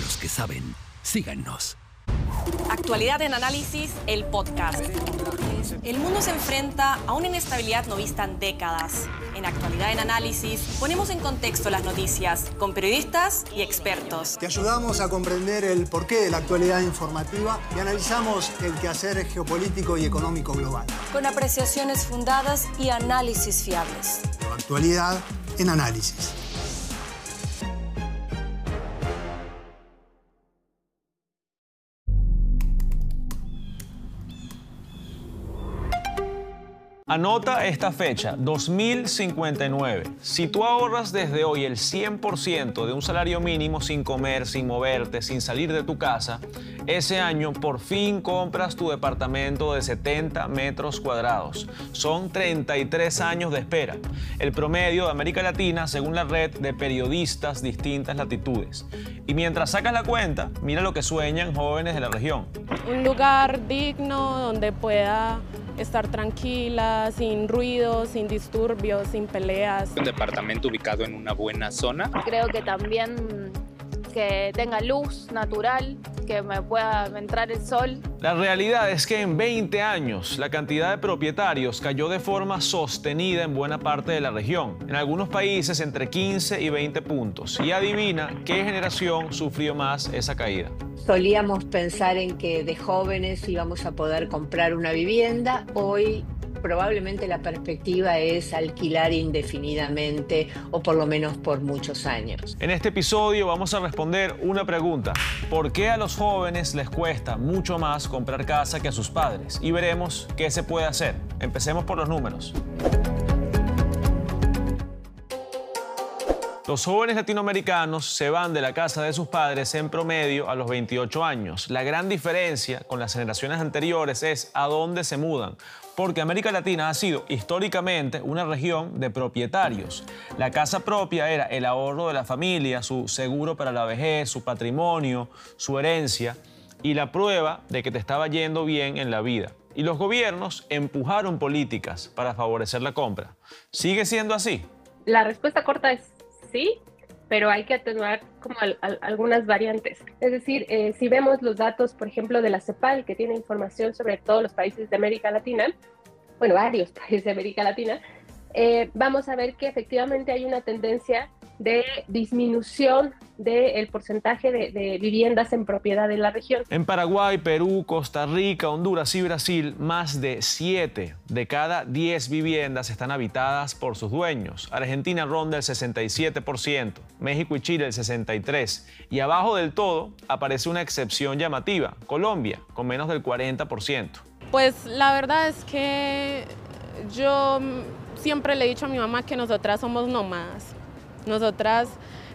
los que saben, síganos. Actualidad en Análisis, el podcast. El mundo se enfrenta a una inestabilidad no vista en décadas. En Actualidad en Análisis ponemos en contexto las noticias con periodistas y expertos. Te ayudamos a comprender el porqué de la actualidad informativa y analizamos el quehacer geopolítico y económico global. Con apreciaciones fundadas y análisis fiables. Actualidad en Análisis. Anota esta fecha, 2059. Si tú ahorras desde hoy el 100% de un salario mínimo sin comer, sin moverte, sin salir de tu casa, ese año por fin compras tu departamento de 70 metros cuadrados. Son 33 años de espera. El promedio de América Latina según la red de periodistas distintas latitudes. Y mientras sacas la cuenta, mira lo que sueñan jóvenes de la región. Un lugar digno donde pueda estar tranquila, sin ruido, sin disturbios, sin peleas. Un departamento ubicado en una buena zona. Creo que también que tenga luz natural, que me pueda entrar el sol. La realidad es que en 20 años la cantidad de propietarios cayó de forma sostenida en buena parte de la región. En algunos países entre 15 y 20 puntos. Y adivina qué generación sufrió más esa caída. Solíamos pensar en que de jóvenes íbamos a poder comprar una vivienda. Hoy probablemente la perspectiva es alquilar indefinidamente o por lo menos por muchos años. En este episodio vamos a responder una pregunta. ¿Por qué a los jóvenes les cuesta mucho más comprar casa que a sus padres? Y veremos qué se puede hacer. Empecemos por los números. Los jóvenes latinoamericanos se van de la casa de sus padres en promedio a los 28 años. La gran diferencia con las generaciones anteriores es a dónde se mudan, porque América Latina ha sido históricamente una región de propietarios. La casa propia era el ahorro de la familia, su seguro para la vejez, su patrimonio, su herencia y la prueba de que te estaba yendo bien en la vida. Y los gobiernos empujaron políticas para favorecer la compra. ¿Sigue siendo así? La respuesta corta es sí, pero hay que atenuar como algunas variantes. Es decir, si vemos los datos, por ejemplo, de la CEPAL, que tiene información sobre todos los países de América Latina, bueno, varios países de América Latina, vamos a ver que efectivamente hay una tendencia de disminución del porcentaje de viviendas en propiedad de la región. En Paraguay, Perú, Costa Rica, Honduras y Brasil, más de 7 de cada 10 viviendas están habitadas por sus dueños. Argentina ronda el 67%, México y Chile el 63%. Y abajo del todo aparece una excepción llamativa, Colombia, con menos del 40%. Pues la verdad es que yo siempre le he dicho a mi mamá que nosotras somos nómadas. Nosotras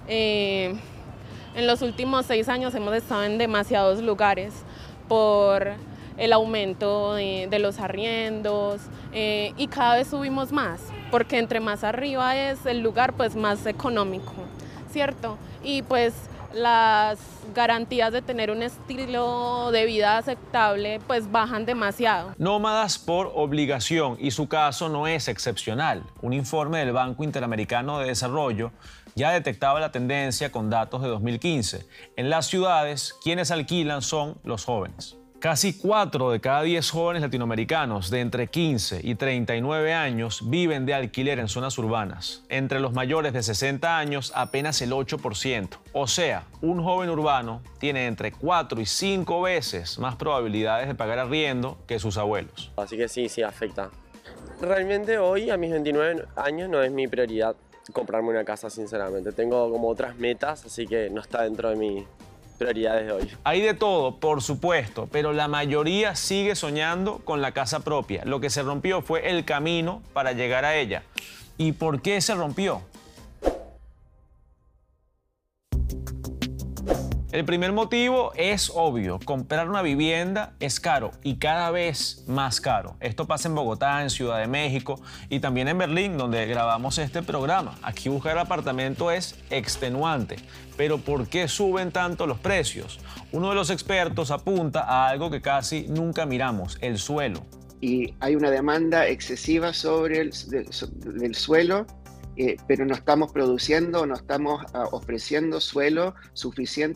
en los últimos 6 años hemos estado en demasiados lugares por el aumento de los arriendos y cada vez subimos más, porque entre más arriba es el lugar, pues más económico, ¿cierto? Y pues las garantías de tener un estilo de vida aceptable pues bajan demasiado. Nómadas por obligación, y su caso no es excepcional. Un informe del Banco Interamericano de Desarrollo ya detectaba la tendencia con datos de 2015. En las ciudades, quienes alquilan son los jóvenes. Casi 4 de cada 10 jóvenes latinoamericanos de entre 15 y 39 años viven de alquiler en zonas urbanas. Entre los mayores de 60 años, apenas el 8%. O sea, un joven urbano tiene entre 4 y 5 veces más probabilidades de pagar arriendo que sus abuelos. Así que sí afecta. Realmente hoy, a mis 29 años, no es mi prioridad comprarme una casa, sinceramente. Tengo como otras metas, así que no está dentro de mi prioridades de hoy. Hay de todo, por supuesto, pero la mayoría sigue soñando con la casa propia. Lo que se rompió fue el camino para llegar a ella. ¿Y por qué se rompió? El primer motivo es obvio. Comprar una vivienda es caro y cada vez más caro. Esto pasa en Bogotá, en Ciudad de México y también en Berlín, donde grabamos este programa. Aquí buscar apartamento es extenuante. Pero ¿por qué suben tanto los precios? Uno de los expertos apunta a algo que casi nunca miramos, el suelo. Y hay una demanda excesiva sobre del suelo, pero no estamos produciendo, no estamos ofreciendo suelo suficiente